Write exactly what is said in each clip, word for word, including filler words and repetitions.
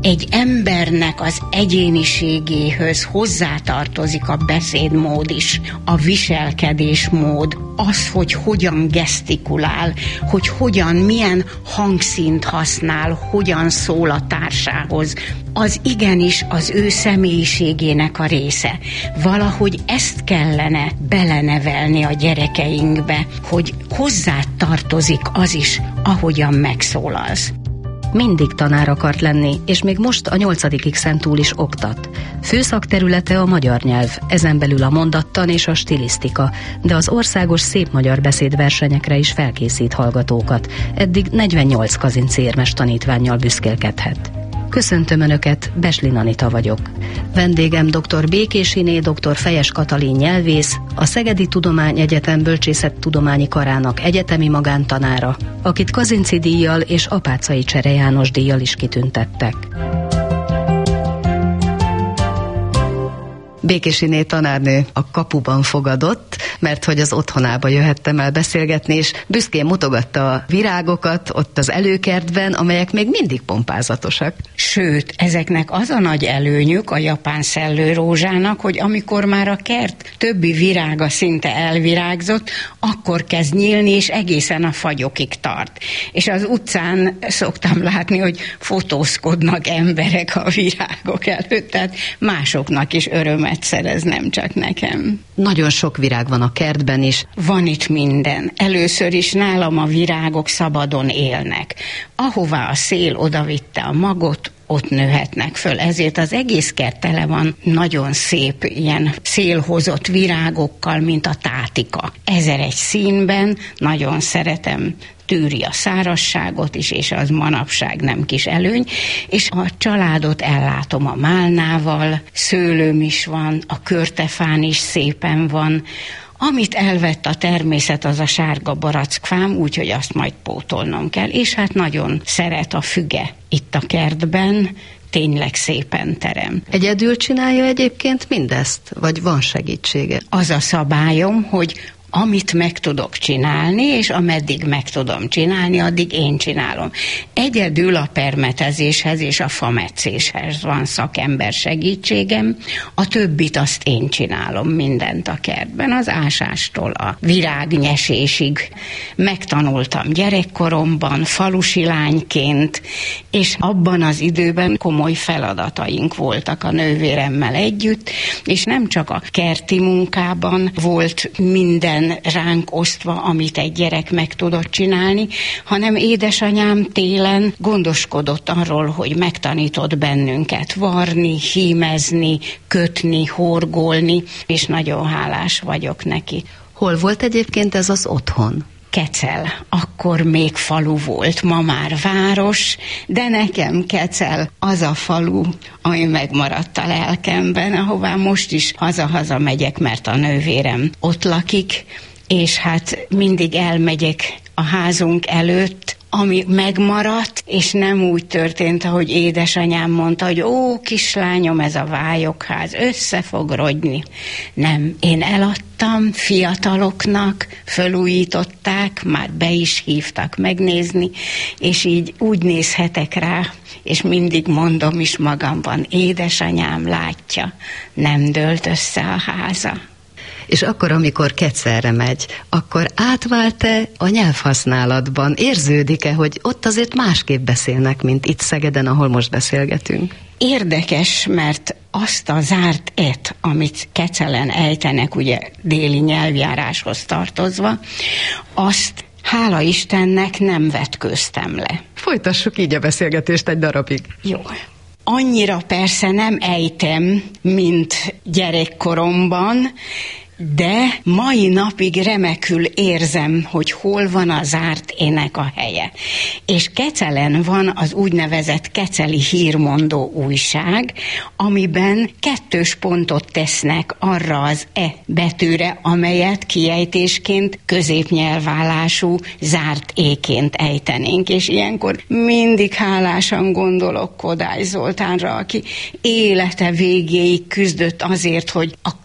Egy embernek az egyéniségéhöz hozzátartozik a beszédmód is, a viselkedésmód, az, hogy hogyan gesztikulál, hogy hogyan, milyen hangszínt használ, hogyan szól a társához, az igenis az ő személyiségének a része. Valahogy ezt kellene belenevelni a gyerekeinkbe, hogy hozzátartozik az is, ahogyan megszólalsz. Mindig tanár akart lenni, és még most a nyolcadik X-en túl is oktat. Főszakterülete a magyar nyelv, ezen belül a mondattan és a stilisztika, de az országos szép magyar beszédversenyekre is felkészít hallgatókat. Eddig negyvennyolc kazincérmes tanítvánnyal büszkélkedhet. Köszöntöm Önöket, Beslin Anita vagyok. Vendégem dr. Békésiné dr. Fejes Katalin nyelvész, a Szegedi Tudományegyetem Bölcsészettudományi Karának egyetemi magántanára, akit Kazinczy díjjal és Apáczai Csere János díjjal is kitüntettek. Békésiné tanárnő a kapuban fogadott, mert hogy az otthonába jöhettem el beszélgetni, és büszkén mutogatta a virágokat ott az előkertben, amelyek még mindig pompázatosak. Sőt, ezeknek az a nagy előnyük a japán szellőrózsának, hogy amikor már a kert többi virága szinte elvirágzott, akkor kezd nyílni, és egészen a fagyokig tart. És az utcán szoktam látni, hogy fotózkodnak emberek a virágok előtt, tehát másoknak is örömet szerez, nem csak nekem. Nagyon sok virág van a kertben is. Van itt minden. Először is nálam a virágok szabadon élnek. Ahová a szél odavitte a magot, ott nőhetnek föl. Ezért az egész kert tele van nagyon szép ilyen szélhozott virágokkal, mint a tátika. Ezer egy színben, nagyon szeretem, tűri a szárazságot is, és az manapság nem kis előny, és a családot ellátom a málnával, szőlőm is van, a körtefán is szépen van. Amit elvett a természet, az a sárga barackfám, úgyhogy azt majd pótolnom kell, és hát nagyon szeret a füge itt a kertben, tényleg szépen terem. Egyedül csinálja egyébként mindezt, vagy van segítsége? Az a szabályom, hogy amit meg tudok csinálni, és ameddig meg tudom csinálni, addig én csinálom. Egyedül a permetezéshez és a fametszéshez van szakember segítségem, a többit azt én csinálom, mindent a kertben, az ásástól a virágnyesésig. Megtanultam gyerekkoromban, falusi lányként, és abban az időben komoly feladataink voltak a nővéremmel együtt, és nem csak a kerti munkában volt minden ránk osztva, amit egy gyerek meg tudott csinálni, hanem édesanyám télen gondoskodott arról, hogy megtanított bennünket varni, hímezni, kötni, horgolni, és nagyon hálás vagyok neki. Hol volt egyébként ez az otthon? Kecel. Akkor még falu volt, ma már város, de nekem Kecel az a falu, ami megmaradt a lelkemben, ahová most is haza-haza megyek, mert a nővérem ott lakik, és hát mindig elmegyek a házunk előtt, ami megmaradt, és nem úgy történt, ahogy édesanyám mondta, hogy ó, kislányom, ez a vályokház össze fog rogyni. Nem, én eladtam fiataloknak, fölújították, már be is hívtak megnézni, és így úgy nézhetek rá, és mindig mondom is magamban, édesanyám látja, nem dőlt össze a háza. És akkor, amikor Kecelre megy, akkor átvált-e a nyelvhasználatban? Érződik-e, hogy ott azért másképp beszélnek, mint itt Szegeden, ahol most beszélgetünk? Érdekes, mert azt a zárt et, amit Kecelen ejtenek, ugye déli nyelvjáráshoz tartozva, azt hála Istennek nem vetköztem le. Folytassuk így a beszélgetést egy darabig. Jó. Annyira persze nem ejtem, mint gyerekkoromban, de mai napig remekül érzem, hogy hol van a zárt ének a helye. És Kecelen van az úgynevezett Keceli Hírmondó újság, amiben kettős pontot tesznek arra az e betűre, amelyet kiejtésként középnyelvállású zárt éként ejtenénk. És ilyenkor mindig hálásan gondolok Kodály Zoltánra, aki élete végéig küzdött azért, hogy a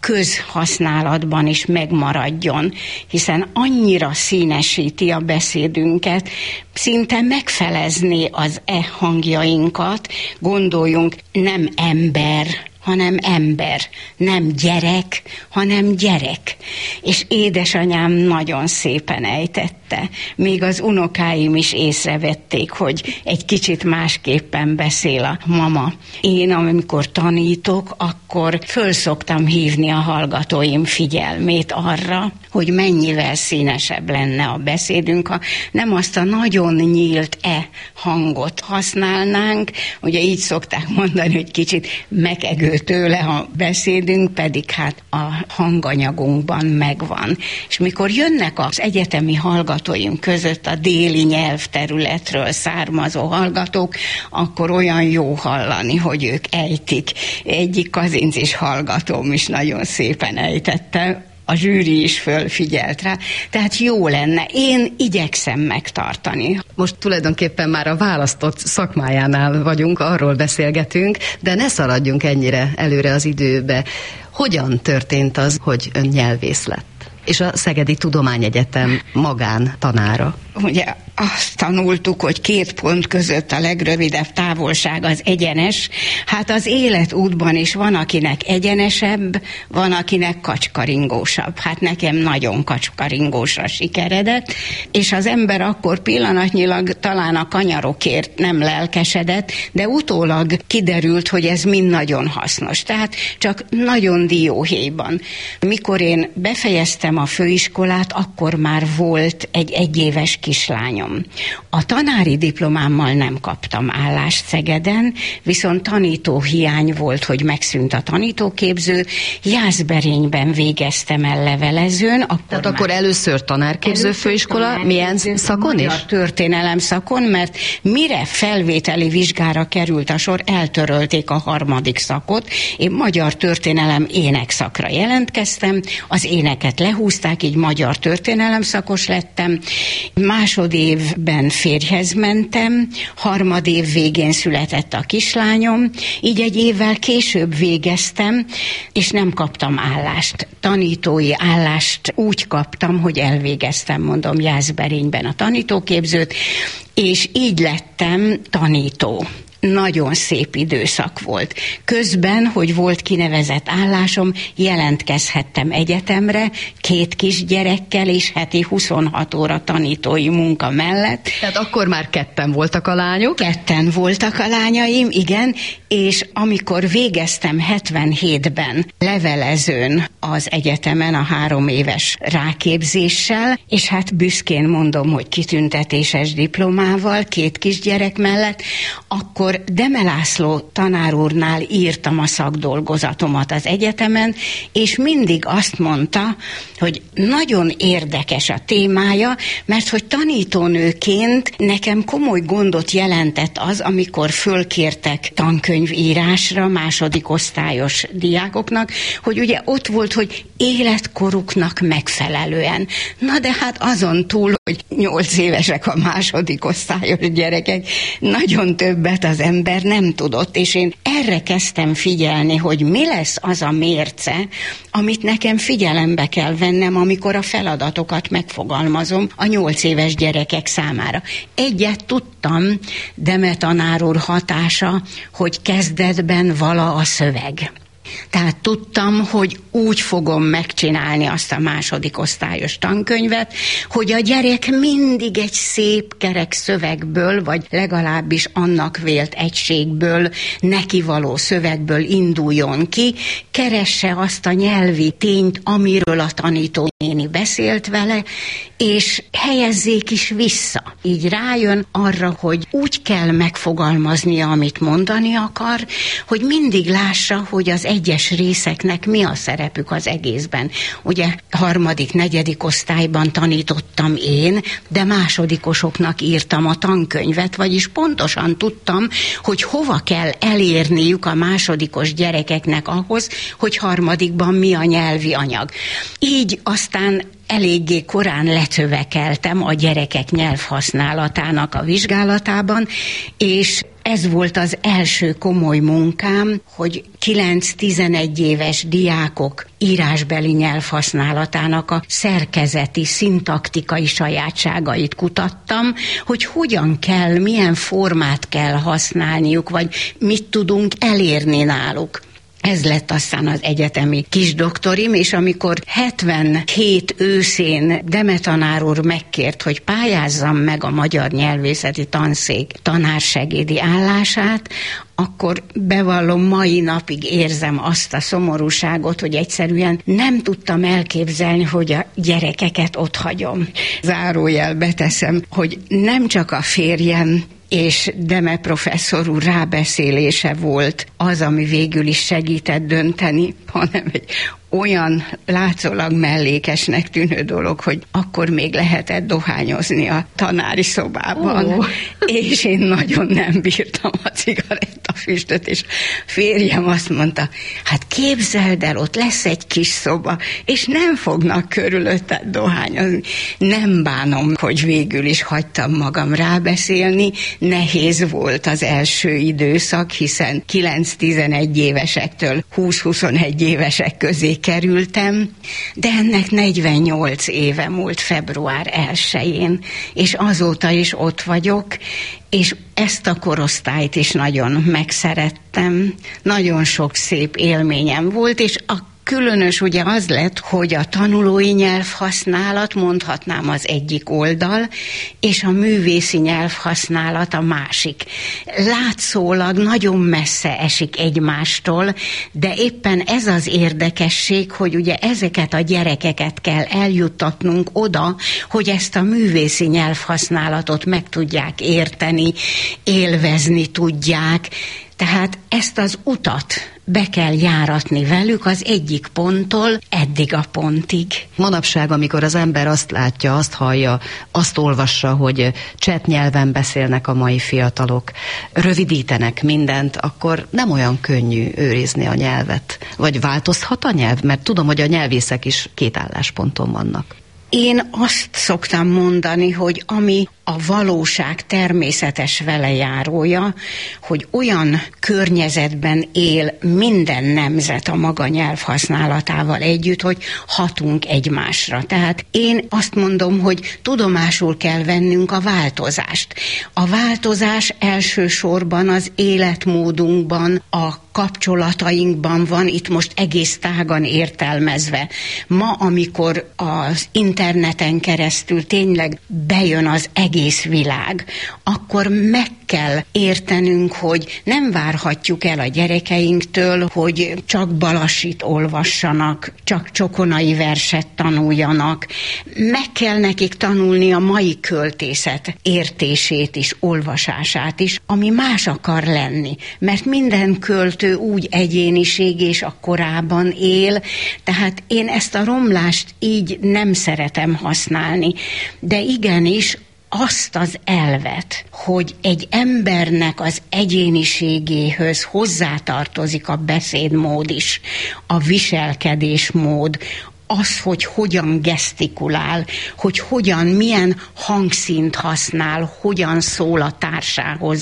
közhasználatban is megmaradjon, hiszen annyira színesíti a beszédünket, szinte megfelezni az e hangjainkat, gondoljunk nem ember, hanem ember, nem gyerek, hanem gyerek. És édesanyám nagyon szépen ejtette. Még az unokáim is észrevették, hogy egy kicsit másképpen beszél a mama. Én, amikor tanítok, akkor föl szoktam hívni a hallgatóim figyelmét arra, hogy mennyivel színesebb lenne a beszédünk, ha nem azt a nagyon nyílt e hangot használnánk. Ugye így szokták mondani, hogy kicsit megegő tőle a beszédünk, pedig hát a hanganyagunkban megvan. És mikor jönnek az egyetemi hallgatóim között a déli nyelvterületről származó hallgatók, akkor olyan jó hallani, hogy ők ejtik. Egyik kazincis hallgatóm is nagyon szépen ejtette, a zsűri is fölfigyelt rá, tehát jó lenne. Én igyekszem megtartani. Most tulajdonképpen már a választott szakmájánál vagyunk, arról beszélgetünk, de ne szaladjunk ennyire előre az időbe. Hogyan történt az, hogy ön nyelvész lett? És a Szegedi Tudományegyetem magán tanára? Ugye azt tanultuk, hogy két pont között a legrövidebb távolság az egyenes. Hát az életútban is van, akinek egyenesebb, van, akinek kacskaringósabb. Hát nekem nagyon kacskaringósra sikeredett, és az ember akkor pillanatnyilag talán a kanyarokért nem lelkesedett, de utólag kiderült, hogy ez mind nagyon hasznos. Tehát csak nagyon dióhéjban. Mikor én befejeztem a főiskolát, akkor már volt egy egyéves kislányom. A tanári diplomámmal nem kaptam állást Szegeden, viszont tanítóhiány volt, hogy megszűnt a tanítóképző. Jászberényben végeztem el levelezőn. Akkor Tehát akkor először tanárképző főiskola, milyen szakon is? Magyar történelem szakon, mert mire felvételi vizsgára került a sor, eltörölték a harmadik szakot. Én magyar történelem énekszakra jelentkeztem, az éneket lehúzták, így magyar történelem szakos lettem. Másodévben férjhez mentem, harmadév végén született a kislányom, így egy évvel később végeztem, és nem kaptam állást. Tanítói állást úgy kaptam, hogy elvégeztem, mondom, Jászberényben a tanítóképzőt, és így lettem tanító. Nagyon szép időszak volt. Közben, hogy volt kinevezett állásom, jelentkezhettem egyetemre, két kisgyerekkel és heti huszonhat óra tanítói munka mellett. Tehát akkor már ketten voltak a lányok? Ketten voltak a lányaim, igen, és amikor végeztem hetvenhétben levelezőn az egyetemen a három éves ráképzéssel, és hát büszkén mondom, hogy kitüntetéses diplomával, két kisgyerek mellett, akkor Deme László tanár úrnál írtam a szakdolgozatomat az egyetemen, és mindig azt mondta, hogy nagyon érdekes a témája, mert hogy tanítónőként nekem komoly gondot jelentett az, amikor fölkértek tankönyvírásra második osztályos diákoknak, hogy ugye ott volt, hogy életkoruknak megfelelően. Na de hát azon túl, hogy nyolc évesek a második osztályos gyerekek, nagyon többet az ember nem tudott, és én erre kezdtem figyelni, hogy mi lesz az a mérce, amit nekem figyelembe kell vennem, amikor a feladatokat megfogalmazom a nyolc éves gyerekek számára. Egyet tudtam, Deme tanár úr hatása, hogy kezdetben vala a szöveg. Tehát tudtam, hogy úgy fogom megcsinálni azt a második osztályos tankönyvet, hogy a gyerek mindig egy szép kerek szövegből, vagy legalábbis annak vélt egységből, nekivaló szövegből induljon ki, keresse azt a nyelvi tényt, amiről a tanítónéni beszélt vele, és helyezzék is vissza. Így rájön arra, hogy úgy kell megfogalmaznia, amit mondani akar, hogy mindig lássa, hogy az egyes részeknek mi a szerepük az egészben. Ugye harmadik, negyedik osztályban tanítottam én, de másodikosoknak írtam a tankönyvet, vagyis pontosan tudtam, hogy hova kell elérniük a másodikos gyerekeknek ahhoz, hogy harmadikban mi a nyelvi anyag. Így aztán eléggé korán lecövekeltem a gyerekek nyelvhasználatának a vizsgálatában, és ez volt az első komoly munkám, hogy kilenc-tizenegy éves diákok írásbeli nyelvhasználatának a szerkezeti, szintaktikai sajátságait kutattam, hogy hogyan kell, milyen formát kell használniuk, vagy mit tudunk elérni náluk. Ez lett aztán az egyetemi kisdoktorim, és amikor hetvenhét őszén Deme tanár úr megkért, hogy pályázzam meg a Magyar Nyelvészeti Tanszék tanársegédi állását, akkor bevallom, mai napig érzem azt a szomorúságot, hogy egyszerűen nem tudtam elképzelni, hogy a gyerekeket otthagyom. Zárójelbe teszem, hogy nem csak a férjem és Deme professzor úr rábeszélése volt az, ami végül is segített dönteni, hanem egy olyan látszólag mellékesnek tűnő dolog, hogy akkor még lehetett dohányozni a tanári szobában, oh. és én nagyon nem bírtam a cigarettafüstöt, és férjem azt mondta, hát képzeld el, ott lesz egy kis szoba, és nem fognak körülötted dohányozni. Nem bánom, hogy végül is hagytam magam rábeszélni, nehéz volt az első időszak, hiszen kilenc-tizenegy évesektől húsz-huszonegy évesek közé kerültem, de ennek negyvennyolc éve múlt február elsején, és azóta is ott vagyok, és ezt a korosztályt is nagyon megszerettem. Nagyon sok szép élményem volt, és a különös ugye az lett, hogy a tanulói nyelvhasználat, mondhatnám, az egyik oldal, és a művészi nyelvhasználat a másik. Látszólag nagyon messze esik egymástól, de éppen ez az érdekesség, hogy ugye ezeket a gyerekeket kell eljuttatnunk oda, hogy ezt a művészi nyelvhasználatot meg tudják érteni, élvezni tudják. Tehát ezt az utat be kell járatni velük az egyik ponttól eddig a pontig. Manapság, amikor az ember azt látja, azt hallja, azt olvassa, hogy csettnyelven beszélnek a mai fiatalok, rövidítenek mindent, akkor nem olyan könnyű őrizni a nyelvet. Vagy változhat a nyelv? Mert tudom, hogy a nyelvészek is két állásponton vannak. Én azt szoktam mondani, hogy ami a valóság természetes velejárója, hogy olyan környezetben él minden nemzet a maga nyelvhasználatával együtt, hogy hatunk egymásra. Tehát én azt mondom, hogy tudomásul kell vennünk a változást. A változás elsősorban az életmódunkban, a kapcsolatainkban van, itt most egész tágan értelmezve. Ma, amikor az interneten keresztül tényleg bejön az egész világ, akkor meg kell értenünk, hogy nem várhatjuk el a gyerekeinktől, hogy csak Balassit olvassanak, csak csokonai verset tanuljanak. Meg kell nekik tanulni a mai költészet értését is, olvasását is, ami más akar lenni. Mert minden költő úgy egyéniség és a korában él, tehát én ezt a romlást így nem szeretem használni. De igenis, azt az elvet, hogy egy embernek az egyéniségéhöz hozzátartozik a beszédmód is, a viselkedésmód, az, hogy hogyan gesztikulál, hogy hogyan, milyen hangszínt használ, hogyan szól a társához,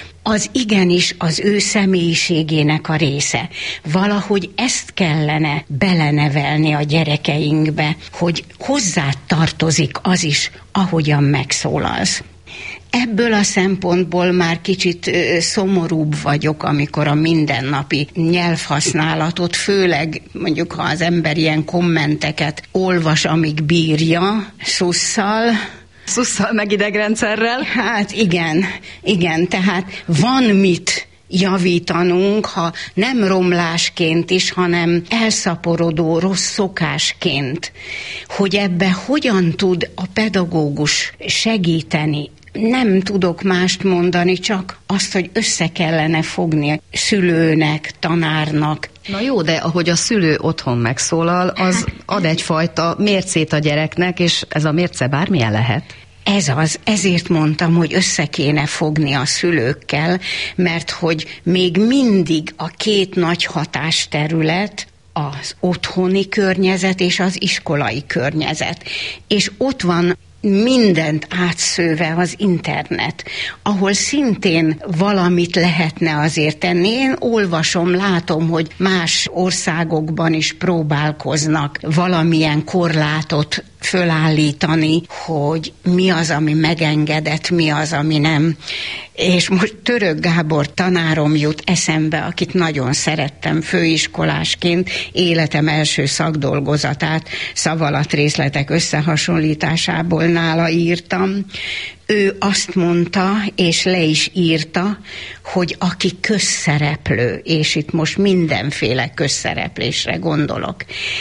az igenis az ő személyiségének a része. Valahogy ezt kellene belenevelni a gyerekeinkbe, hogy hozzá tartozik az is, ahogyan megszólalsz. Ebből a szempontból már kicsit ö, szomorúbb vagyok, amikor a mindennapi nyelvhasználatot, főleg mondjuk, ha az ember ilyen kommenteket olvas, amíg bírja, szusszal, Szusszal meg idegrendszerrel? Hát igen, igen, tehát van mit javítanunk, ha nem romlásként is, hanem elszaporodó rossz szokásként, hogy ebbe hogyan tud a pedagógus segíteni. Nem tudok mást mondani, csak azt, hogy össze kellene fogni szülőnek, tanárnak. Na jó, de ahogy a szülő otthon megszólal, az ad egyfajta mércét a gyereknek, és ez a mérce bármilyen lehet. Ez az, ezért mondtam, hogy össze kéne fogni a szülőkkel, mert hogy még mindig a két nagy hatásterület, az otthoni környezet és az iskolai környezet. És ott van mindent átszőve az internet, ahol szintén valamit lehetne azért tenni. Én olvasom, látom, hogy más országokban is próbálkoznak valamilyen korlátot fölállítani, hogy mi az, ami megengedett, mi az, ami nem. És most Török Gábor tanárom jut eszembe, akit nagyon szerettem főiskolásként, életem első szakdolgozatát szavalatrészletek összehasonlításából nála írtam. Ő azt mondta, és le is írta, hogy aki közszereplő, és itt most mindenféle közszereplésre gondolok,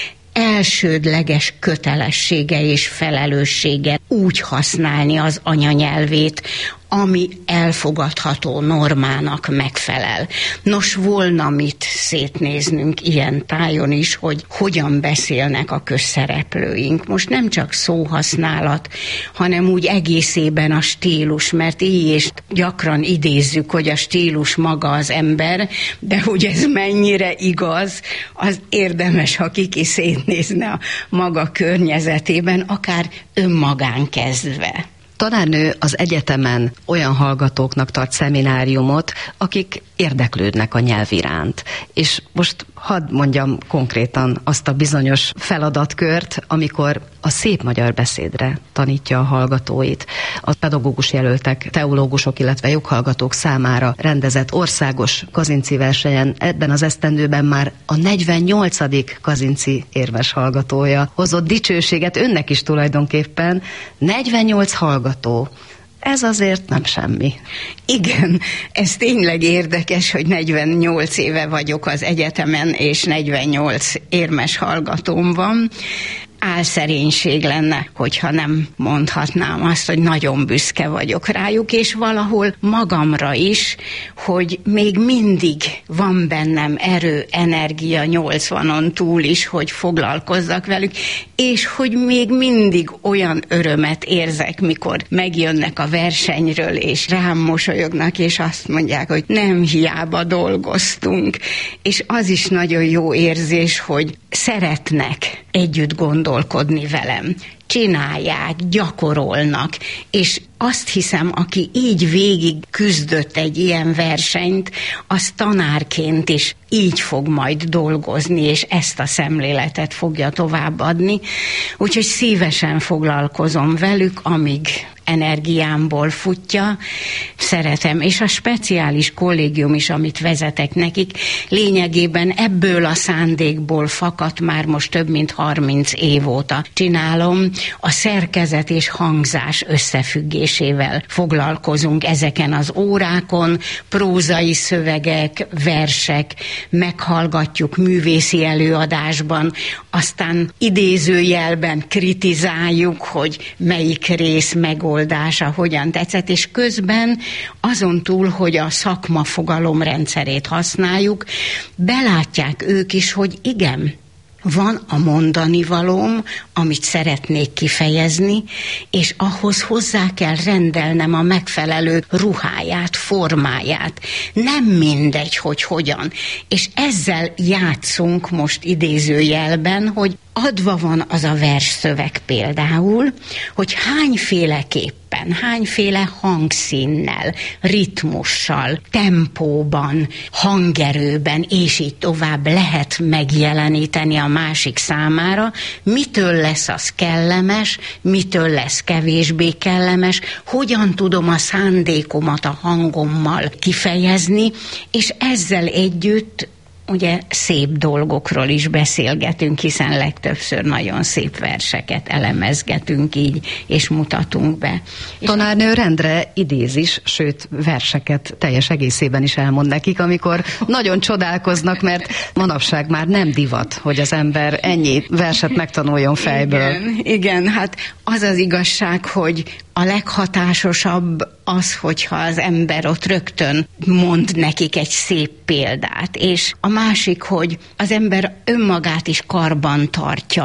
elsődleges kötelessége és felelőssége úgy használni az anyanyelvét, ami elfogadható normának megfelel. Nos, volna mit szétnéznünk ilyen tájon is, hogy hogyan beszélnek a közszereplőink. Most nem csak szóhasználat, hanem úgy egészében a stílus, mert így is gyakran idézzük, hogy a stílus maga az ember, de hogy ez mennyire igaz, az érdemes, ha kiki szétnézne a maga környezetében, akár önmagán kezdve. Tanárnő az egyetemen olyan hallgatóknak tart szemináriumot, akik érdeklődnek a nyelv iránt. És most hadd mondjam konkrétan azt a bizonyos feladatkört, amikor a szép magyar beszédre tanítja a hallgatóit. A pedagógus jelöltek, teológusok, illetve joghallgatók számára rendezett országos Kazinczy versenyen ebben az esztendőben már a negyvennyolcadik Kazinczy érmes hallgatója hozott dicsőséget, önnek is tulajdonképpen. negyvennyolc hallgató. Ez azért nem semmi. Igen, ez tényleg érdekes, hogy negyvennyolc éve vagyok az egyetemen, és negyvennyolc érmes hallgatóm van. Álszerénység lenne, hogyha nem mondhatnám azt, hogy nagyon büszke vagyok rájuk, és valahol magamra is, hogy még mindig van bennem erő, energia nyolcvanon túl is, hogy foglalkozzak velük, és hogy még mindig olyan örömet érzek, mikor megjönnek a versenyről, és rám mosolyognak, és azt mondják, hogy nem hiába dolgoztunk. És az is nagyon jó érzés, hogy szeretnek együtt gondolkodni velem. Csinálják, gyakorolnak, és azt hiszem, aki így végig küzdött egy ilyen versenyt, az tanárként is így fog majd dolgozni, és ezt a szemléletet fogja továbbadni. Úgyhogy szívesen foglalkozom velük, amíg energiámból futja, szeretem, és a speciális kollégium is, amit vezetek nekik, lényegében ebből a szándékból fakadt, már most több mint harminc év óta csinálom, a szerkezet és hangzás összefüggésével foglalkozunk ezeken az órákon, prózai szövegek, versek, meghallgatjuk művészi előadásban, aztán idézőjelben kritizáljuk, hogy melyik rész megoldása hogyan tetszett, és közben azon túl, hogy a szakma fogalomrendszerét használjuk, belátják ők is, hogy igen, van a mondani valóm, amit szeretnék kifejezni, és ahhoz hozzá kell rendelnem a megfelelő ruháját, formáját. Nem mindegy, hogy hogyan. És ezzel játszunk most idézőjelben, hogy adva van az a versszöveg például, hogy hányféleképpen, hányféle hangszínnel, ritmussal, tempóban, hangerőben, és így tovább lehet megjeleníteni a másik számára, mitől lesz az kellemes, mitől lesz kevésbé kellemes, hogyan tudom a szándékomat a hangommal kifejezni, és ezzel együtt ugye szép dolgokról is beszélgetünk, hiszen legtöbbször nagyon szép verseket elemezgetünk így, és mutatunk be. Tanárnő rendre idéz is, sőt verseket teljes egészében is elmond nekik, amikor nagyon csodálkoznak, mert manapság már nem divat, hogy az ember ennyi verset megtanuljon fejből. Igen, igen, hát az az igazság, hogy a leghatásosabb az, hogyha az ember ott rögtön mond nekik egy szép példát, és a másik, hogy az ember önmagát is karban tartja,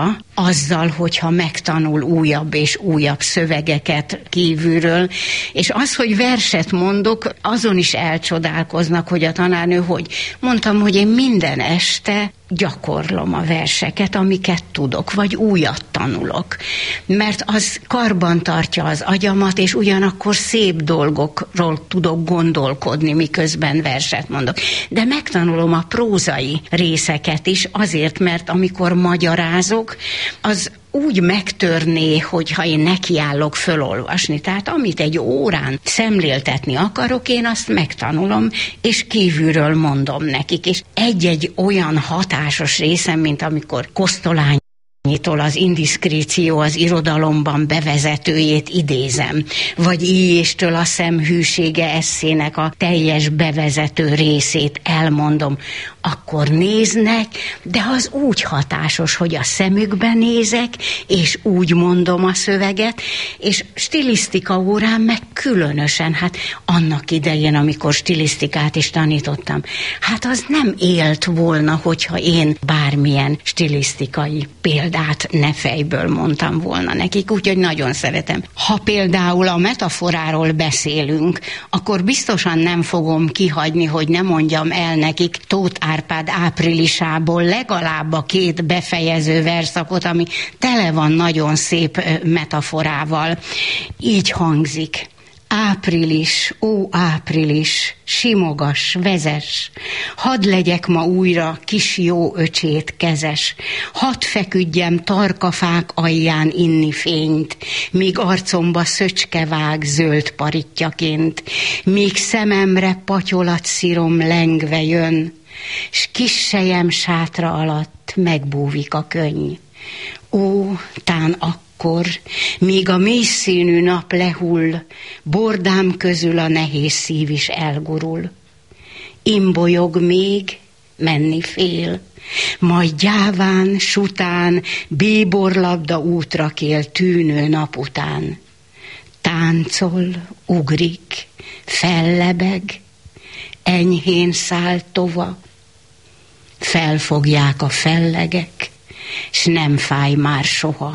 azzal, hogyha megtanul újabb és újabb szövegeket kívülről, és az, hogy verset mondok, azon is elcsodálkoznak, hogy a tanárnő, hogy mondtam, hogy én minden este gyakorlom a verseket, amiket tudok, vagy újat tanulok. Mert az karban tartja az agyamat, és ugyanakkor szép dolgokról tudok gondolkodni, miközben verset mondok. De megtanulom a prózai részeket is azért, mert amikor magyarázok, az úgy megtörné, hogyha én nekiállok fölolvasni. Tehát amit egy órán szemléltetni akarok, én azt megtanulom, és kívülről mondom nekik. És egy-egy olyan hatásos részem, mint amikor Kosztolányi az indiszkréció az irodalomban bevezetőjét idézem, vagy Ijéstől a szemhűsége eszének a teljes bevezető részét elmondom, akkor néznek, de az úgy hatásos, hogy a szemükbe nézek, és úgy mondom a szöveget, és stilisztika órán meg különösen, hát annak idején, amikor stilisztikát is tanítottam, hát az nem élt volna, hogyha én bármilyen stilisztikai példát ne fejből mondtam volna nekik, úgyhogy nagyon szeretem. Ha például a metaforáról beszélünk, akkor biztosan nem fogom kihagyni, hogy ne mondjam el nekik Tóth Árpád Áprilisából legalább a két befejező verszakot, ami tele van nagyon szép metaforával. Így hangzik. Április, ó április, simogas, vezes, hadd legyek ma újra kis jó öcsét kezes, hadd feküdjem tarkafák alján inni fényt, míg arcomba szöcske vág zöld paritjaként, míg szememre patyolatszírom lengve jön, s kis sejem sátra alatt megbúvik a könny. Ó, tán akkor, Akkor, míg a mély színű nap lehull, bordám közül a nehéz szív is elgurul. Imbolyog még, menni fél, majd gyáván, sután, bíborlabda útra kél tűnő nap után. Táncol, ugrik, fellebeg, enyhén száll tova, felfogják a fellegek, s nem fáj már soha.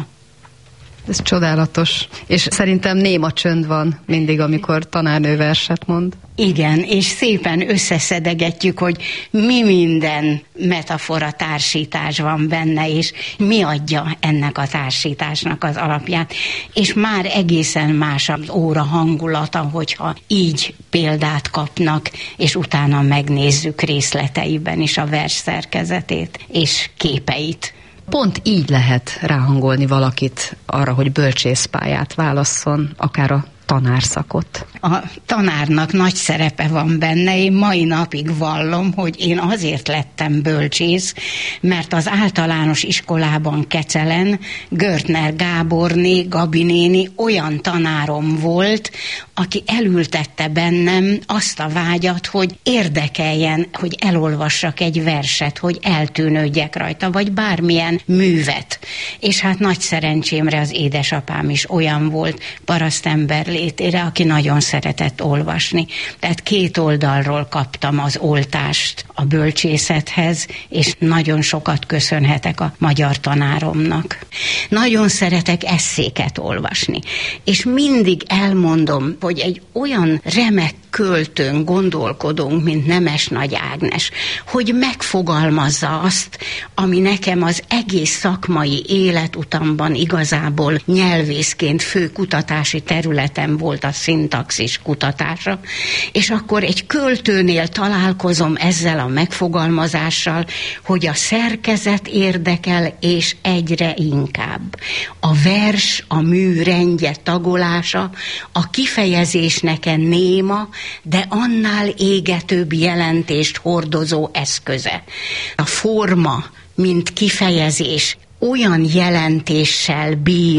Ez csodálatos. És szerintem néma csönd van mindig, amikor tanárnő verset mond. Igen, és szépen összeszedegetjük, hogy mi minden metafora társítás van benne, és mi adja ennek a társításnak az alapját. És már egészen más az óra hangulata, hogyha így példát kapnak, és utána megnézzük részleteiben is a vers szerkezetét és képeit. Pont így lehet ráhangolni valakit arra, hogy bölcsészpályát válasszon, akár a tanárszakot. A tanárnak nagy szerepe van benne. Én mai napig vallom, hogy én azért lettem bölcsész, mert az általános iskolában Kecelen Görtner Gáborné, Gabi néni olyan tanárom volt, aki elültette bennem azt a vágyat, hogy érdekeljen, hogy elolvassak egy verset, hogy eltűnődjek rajta, vagy bármilyen művet. És hát nagy szerencsémre az édesapám is olyan volt, parasztember létére, aki nagyon szeretett olvasni. Tehát két oldalról kaptam az oltást a bölcsészethez, és nagyon sokat köszönhetek a magyar tanáromnak. Nagyon szeretek esszéket olvasni, és mindig elmondom, hogy egy olyan remek költőn gondolkodunk, mint Nemes Nagy Ágnes, hogy megfogalmazza azt, ami nekem az egész szakmai életutamban igazából nyelvészként fő kutatási területem volt a szintaxis kutatása, és akkor egy költőnél találkozom ezzel a megfogalmazással, hogy a szerkezet érdekel, és egyre inkább. A vers, a mű rendje tagolása, a kifejezés nekem néma, de annál égetőbb jelentést hordozó eszköze. A forma, mint kifejezés, olyan jelentéssel bír,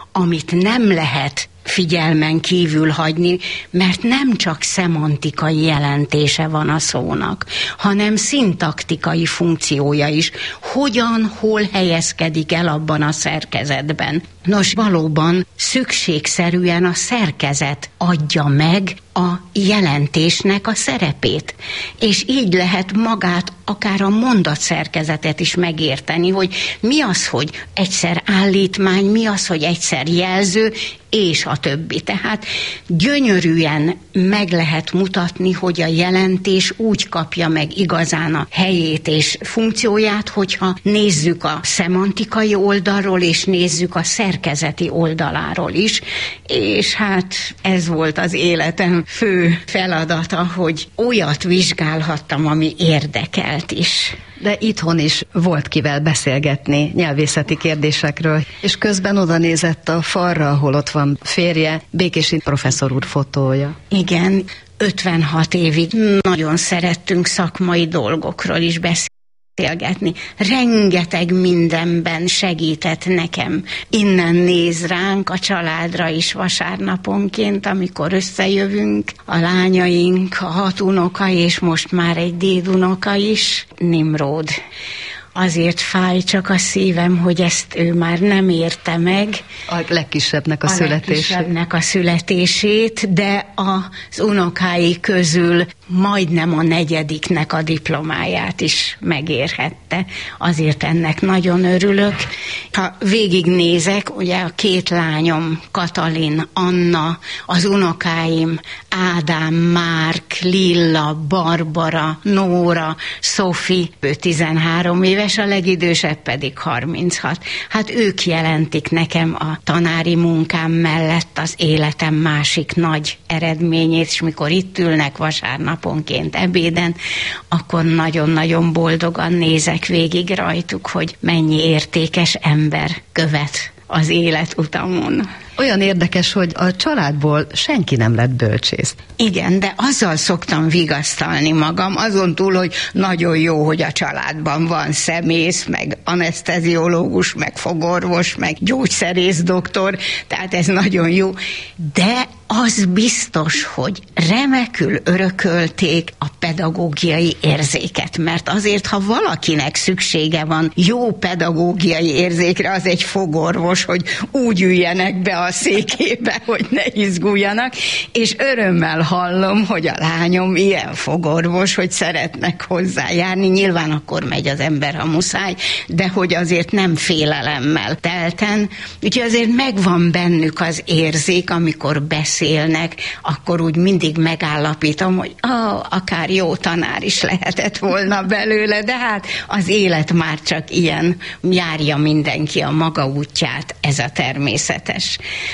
amit nem lehet figyelmen kívül hagyni, mert nem csak szemantikai jelentése van a szónak, hanem szintaktikai funkciója is. Hogyan, hol helyezkedik el abban a szerkezetben. Nos, valóban szükségszerűen a szerkezet adja meg a jelentésnek a szerepét. És így lehet magát, akár a mondatszerkezetet is megérteni, hogy mi az, hogy egyszer állítmány, mi az, hogy egyszer jelző, és a többi. Tehát gyönyörűen meg lehet mutatni, hogy a jelentés úgy kapja meg igazán a helyét és funkcióját, hogyha nézzük a szemantikai oldalról, és nézzük a szerkezeti oldaláról is. És hát ez volt az életem fő feladata, hogy olyat vizsgálhattam, ami érdekelt is. De itthon is volt kivel beszélgetni nyelvészeti kérdésekről, és közben oda nézett a falra, ahol ott van férje, Békési professzor úr fotója. Igen, ötvenhat évig nagyon szerettünk szakmai dolgokról is beszélni. Rengeteg mindenben segített nekem. Innen néz ránk a családra is vasárnaponként, amikor összejövünk, a lányaink, a hat unoka, és most már egy dédunoka is, Nimród. Azért fáj csak a szívem, hogy ezt ő már nem érte meg. A legkisebbnek a, a születését. A legkisebbnek a születését, de az unokái közül majdnem a negyediknek a diplomáját is megérhette. Azért ennek nagyon örülök. Ha végignézek, ugye a két lányom, Katalin, Anna, az unokáim, Ádám, Márk, Lilla, Barbara, Nóra, Szofi, ő tizenhárom éves, a legidősebb pedig harminchat. Hát ők jelentik nekem a tanári munkám mellett az életem másik nagy eredményét, és mikor itt ülnek vasárnaponként ebéden, akkor nagyon-nagyon boldogan nézek végig rajtuk, hogy mennyi értékes ember követ az életutamon. Olyan érdekes, hogy a családból senki nem lett bölcsész. Igen, de azzal szoktam vigasztalni magam, azon túl, hogy nagyon jó, hogy a családban van szemész, meg aneszteziológus, meg fogorvos, meg gyógyszerész doktor, tehát ez nagyon jó, de az biztos, hogy remekül örökölték a pedagógiai érzéket, mert azért, ha valakinek szüksége van jó pedagógiai érzékre, az egy fogorvos, hogy úgy üljenek be a székébe, hogy ne izguljanak, és örömmel hallom, hogy a lányom ilyen fogorvos, hogy szeretnek hozzájárni, nyilván akkor megy az ember, ha muszáj, de hogy azért nem félelemmel telten, úgyhogy azért megvan bennük az érzék, amikor beszélnek, akkor úgy mindig megállapítom, hogy ah, akár jó tanár is lehetett volna belőle, de hát az élet már csak ilyen, járja mindenki a maga útját, ez a természetes.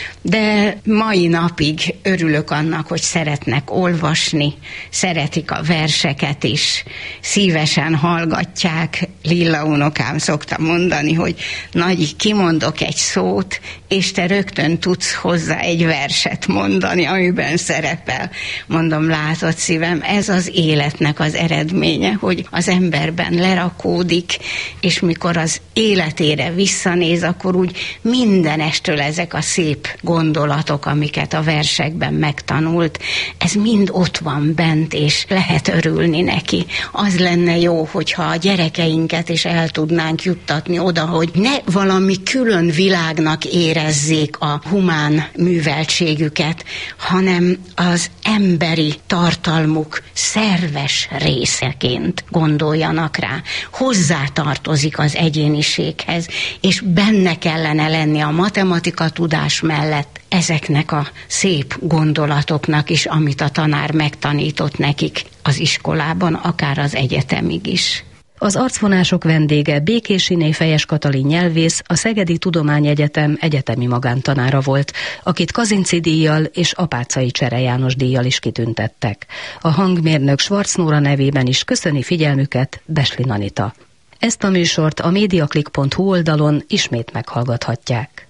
De mai napig örülök annak, hogy szeretnek olvasni, szeretik a verseket is, szívesen hallgatják. Lilla unokám szokta mondani, hogy Nagyi, kimondok egy szót, és te rögtön tudsz hozzá egy verset mondani, amiben szerepel. Mondom, látod szívem, ez az életnek az eredménye, hogy az emberben lerakódik, és mikor az életére visszanéz, akkor úgy mindenestől ezek a szép gondolatok, amiket a versekben megtanult, ez mind ott van bent, és lehet örülni neki. Az lenne jó, hogyha a gyerekeinket is el tudnánk juttatni oda, hogy ne valami külön világnak érezzék a humán műveltségüket, hanem az emberi tartalmuk szerves részeként gondoljanak rá. Hozzátartozik az egyéniséghez, és benne kellene lenni a matematika tudás mellett ezeknek a szép gondolatoknak is, amit a tanár megtanított nekik az iskolában, akár az egyetemig is. Az arcvonások vendége Békésiné Fejes Katalin nyelvész, a Szegedi Tudományegyetem egyetemi magántanára volt, akit Kazinczy díjjal és Apáczai Csere János díjjal is kitüntettek. A hangmérnök Schwarz Nóra nevében is köszöni figyelmüket Beslin Anita. Ezt a műsort a mediaclick pont hu oldalon ismét meghallgathatják.